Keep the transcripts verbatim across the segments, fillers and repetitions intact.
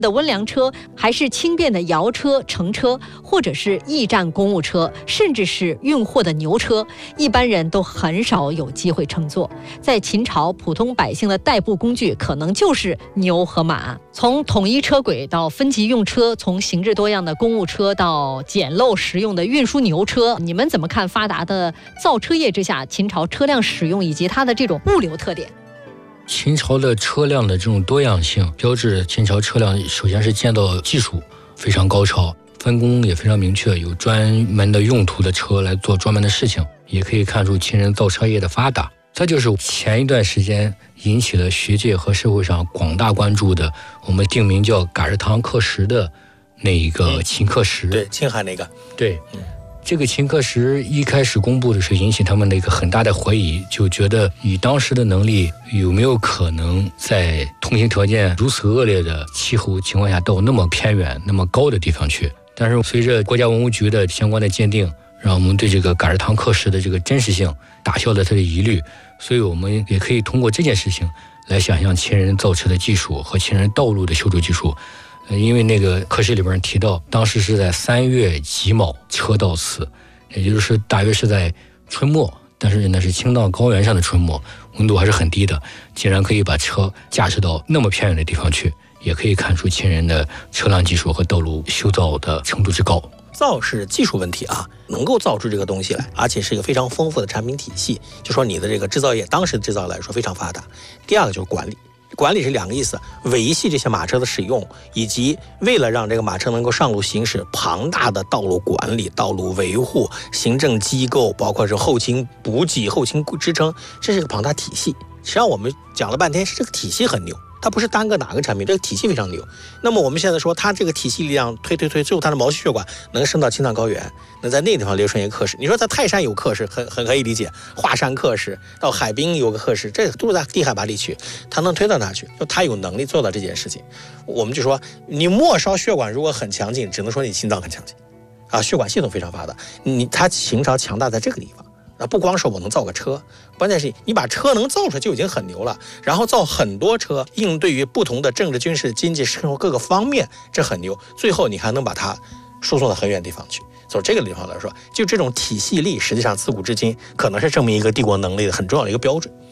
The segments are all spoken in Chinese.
的温凉车，还是轻便的摇车、乘车，或者是驿站公务车，甚至是运货的牛车，一般人都很少有机会乘坐。在秦朝，普通百姓的代步工具可能就是牛和马。从统一车轨到分级用车，从形制多样的公务车到简陋实用的运输牛车，你们怎么看发达的造车业之下秦朝车辆使用以及它的这种物流特点？ 秦朝的车辆的这种多样性，标志秦朝车辆首先是建造技术非常高超，分工也非常明确，有专门的用途的车来做专门的事情，也可以看出秦人造车业的发达。再就是前一段时间引起了学界和社会上广大关注的，我们定名叫嘎日堂刻石的那一个秦刻石、嗯、 对，青海那个， 对、嗯这个秦刻石一开始公布的时候，引起他们的一个很大的怀疑，就觉得以当时的能力，有没有可能在通行条件如此恶劣的气候情况下，到那么偏远、那么高的地方去？但是随着国家文物局的相关的鉴定，让我们对这个嘎日堂刻石的这个真实性打消了它的疑虑，所以我们也可以通过这件事情来想象秦人造车的技术和秦人道路的修筑技术。因为那个刻石里边提到，当时是在三月己卯车到此，也就是大约是在春末，但是那是青藏高原上的春末，温度还是很低的，竟然可以把车驾驶到那么偏远的地方去，也可以看出秦人的车辆技术和道路修造的程度之高。 造是技术问题啊，能够造出这个东西来，而且是一个非常丰富的产品体系，就说你的这个制造业当时的制造来说非常发达。第二个就是管理。管理是两个意思，维系这些马车的使用，以及为了让这个马车能够上路行驶，庞大的道路管理、道路维护、行政机构，包括是后勤补给、后勤支撑，这是个庞大体系。实际上我们讲了半天，是这个体系很牛，它不是单个哪个产品，这个体系非常牛。那么我们现在说，它这个体系力量推推推，最后它的毛细血管能升到青藏高原，能在那个地方留成一个刻石。你说在泰山有刻石，很很可以理解；华山刻石，到海滨有个刻石，这都是在低海拔地区，它能推到哪去？就它有能力做到这件事情。我们就说，你末梢血管如果很强劲，只能说你心脏很强劲，啊，血管系统非常发达。你它秦朝强大在这个地方。那不光是我能造个车，关键是你把车能造出来就已经很牛了，然后造很多车，应对于不同的政治、军事、经济、生活各个方面，这很牛。最后你还能把它输送到很远地方去。从这个地方来说，就这种体系力，实际上自古至今可能是证明一个帝国能力的很重要的一个标准。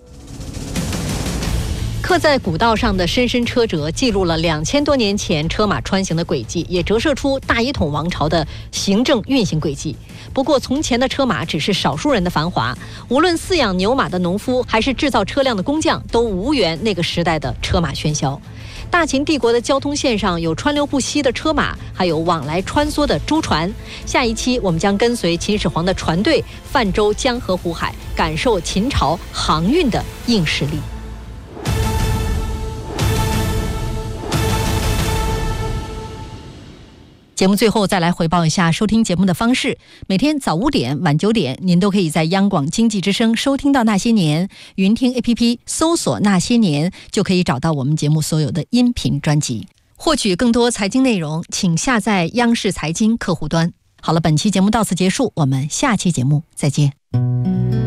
刻在古道上的深深车辙，记录了两千多年前车马穿行的轨迹，也折射出大一统王朝的行政运行轨迹。不过，从前的车马只是少数人的繁华，无论饲养牛马的农夫，还是制造车辆的工匠，都无缘那个时代的车马喧嚣。大秦帝国的交通线上有川流不息的车马，还有往来穿梭的舟船。下一期我们将跟随秦始皇的船队泛舟江河湖海，感受秦朝航运的硬实力。节目最后再来回报一下收听节目的方式。每天早五点晚九点，您都可以在央广经济之声收听到那些年，云听 A P P 搜索那些年，就可以找到我们节目所有的音频专辑。获取更多财经内容，请下载央视财经客户端。好了，本期节目到此结束，我们下期节目再见。